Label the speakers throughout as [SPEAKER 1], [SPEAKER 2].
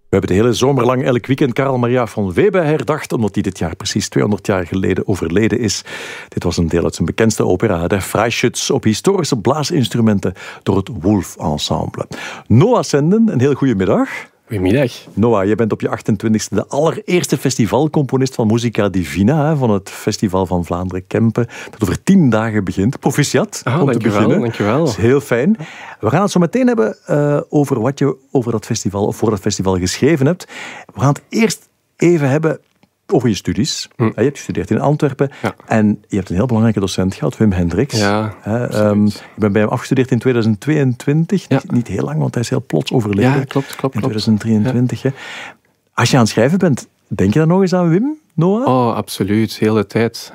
[SPEAKER 1] We hebben de hele zomer lang elk weekend Karl Maria von Weber herdacht, omdat hij dit jaar precies 200 jaar geleden overleden is. Dit was een deel uit zijn bekendste opera, de Freischütz, op historische blaasinstrumenten door het Wolf Ensemble. Noah Senden, een heel goede middag.
[SPEAKER 2] Goedemiddag.
[SPEAKER 1] Noah, je bent op je 28e de allereerste festivalcomponist van Musica Divina, van het Festival van Vlaanderen-Kempen, dat over 10 dagen begint. Proficiat om te beginnen.
[SPEAKER 2] Dankjewel.
[SPEAKER 1] Dat is heel fijn. We gaan het zo meteen hebben over wat je over dat festival, of voor dat festival geschreven hebt. We gaan het eerst even hebben over je studies. Je hebt gestudeerd in Antwerpen en je hebt een heel belangrijke docent gehad, Wim Hendricks.
[SPEAKER 2] Ja,
[SPEAKER 1] je bent bij hem afgestudeerd in 2022. Ja. Niet heel lang, want hij is heel plots overleden.
[SPEAKER 2] Ja, klopt.
[SPEAKER 1] In 2023. Ja. Als je aan het schrijven bent, denk je dan nog eens aan Wim, Noah?
[SPEAKER 2] Oh, absoluut. De hele tijd.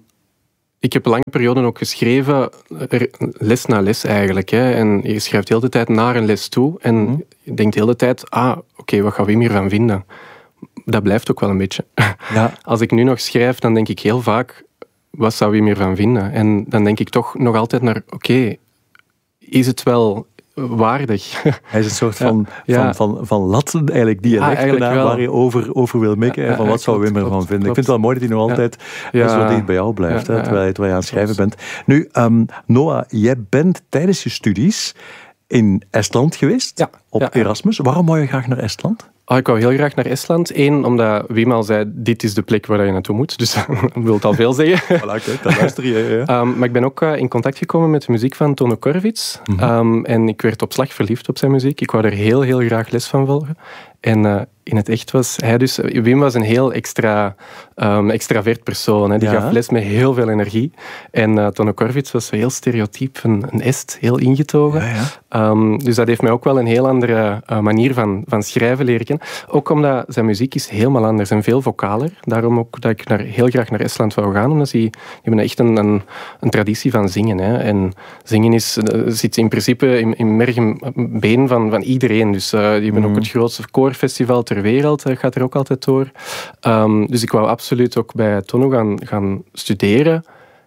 [SPEAKER 2] Ik heb een lange periode ook geschreven, les na les eigenlijk. Hè. En je schrijft de hele tijd naar een les toe. En je denkt de hele tijd, oké, wat gaat Wim hiervan vinden? Dat blijft ook wel een beetje. Ja. Als ik nu nog schrijf, dan denk ik heel vaak, wat zou Wim hiervan vinden? En dan denk ik toch nog altijd naar, oké, is het wel waardig?
[SPEAKER 1] Hij is een soort van latten eigenlijk, die je legt waar je over wil mikken. Van wat zou Wim ervan vinden? Ik vind het wel mooi dat hij nog altijd zo dicht bij jou blijft, terwijl je aan het schrijven bent. Nu, Noah, jij bent tijdens je studies in Estland geweest, op Erasmus. Waarom wou je graag naar Estland?
[SPEAKER 2] Ik wou heel graag naar Estland. Eén, omdat Wim al zei, dit is de plek waar je naartoe moet. Dus dat wil het al veel zeggen.
[SPEAKER 1] Voilà, kijk, dan luister je. Ja.
[SPEAKER 2] Maar ik ben ook in contact gekomen met de muziek van Tono Korvits. En ik werd op slag verliefd op zijn muziek. Ik wou er heel, heel graag les van volgen. En in het echt was hij dus... Wim was een heel extravert persoon. Hè. Die gaf les met heel veel energie. En Tono Korvits was heel stereotyp, een est, heel ingetogen. Dus dat heeft mij ook wel een heel andere manier van schrijven leren kennen. Ook omdat zijn muziek is helemaal anders en veel vocaler. Daarom ook dat ik heel graag naar Estland wou gaan. Omdat die hebben echt een traditie van zingen. Hè. En zingen zit in principe in merg en been van iedereen. Dus die hebben ook het grootste koorfestival ter wereld. Dat gaat er ook altijd door. Dus ik wou absoluut ook bij Tono gaan studeren.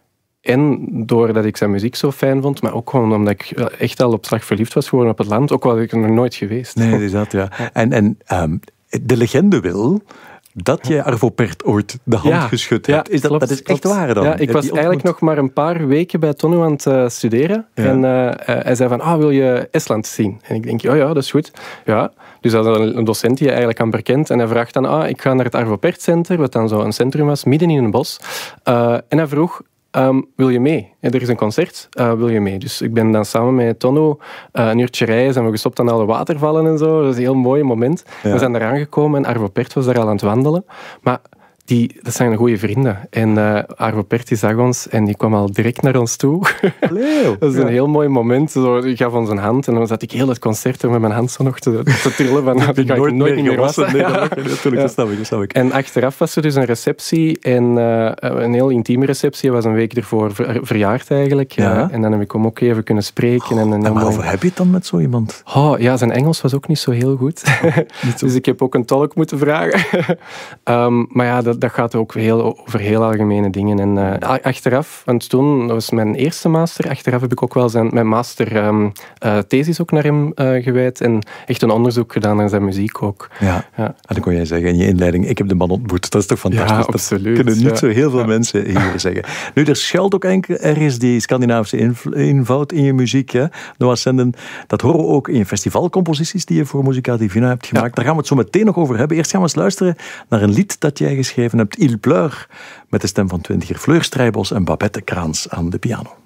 [SPEAKER 2] En doordat ik zijn muziek zo fijn vond, maar ook gewoon omdat ik echt al op slag verliefd was geworden op het land. Ook al was ik er nog nooit geweest.
[SPEAKER 1] Nee, dat is dat, ja. En de legende wil dat je Arvo Pärt ooit de hand geschud hebt. Dat is echt waar dan?
[SPEAKER 2] Ja, ik was eigenlijk nog maar een paar weken bij Tono aan het studeren. Ja. En hij zei van, wil je Estland zien? En ik denk, ja, dat is goed. Ja. Dus dat is een docent die je eigenlijk amper kent. En hij vraagt dan, ik ga naar het Arvo Pärt Center, wat dan zo een centrum was, midden in een bos. En hij vroeg, wil je mee? Er is een concert, wil je mee? Dus ik ben dan samen met Tono een uurtje rijden, zijn we gestopt aan alle watervallen en zo. Dat is een heel mooi moment. Ja. We zijn daar aangekomen en Arvo Pärt was daar al aan het wandelen. Maar dat zijn goede vrienden. En Arvo Pärt die zag ons en die kwam al direct naar ons toe. Dat is een heel mooi moment. Zo, ik gaf ons een hand en dan zat ik heel het concert met mijn hand zo nog te trillen. Van,
[SPEAKER 1] dat ga ik nooit meer wassen. Nee, dat snap ik.
[SPEAKER 2] En achteraf was er dus een receptie. En een heel intieme receptie. Hij was een week ervoor verjaard eigenlijk. Ja. En dan heb ik hem ook even kunnen spreken.
[SPEAKER 1] En waarover heb je het dan met zo iemand?
[SPEAKER 2] Zijn Engels was ook niet zo heel goed. Dus ik heb ook een tolk moeten vragen. Maar ja, dat gaat ook over heel algemene dingen. En achteraf, want toen, dat was mijn eerste master, achteraf heb ik ook wel mijn master thesis ook naar hem gewijd en echt een onderzoek gedaan naar zijn muziek ook.
[SPEAKER 1] Ja. En dan kon jij zeggen in je inleiding, ik heb de man ontmoet. Dat is toch fantastisch?
[SPEAKER 2] Ja, absoluut.
[SPEAKER 1] Dat kunnen niet zo heel veel mensen hier zeggen. Nu, er schuilt ook ergens die Scandinavische eenvoud in je muziek. Hè? Noah Senden, dat horen we ook in je festivalcomposities die je voor Musica Divina hebt gemaakt. Ja. Daar gaan we het zo meteen nog over hebben. Eerst gaan we eens luisteren naar een lied dat jij geschreven hebt, Il Pleure, met de stem van twintiger Fleur Strijbos en Babette Kraans aan de piano.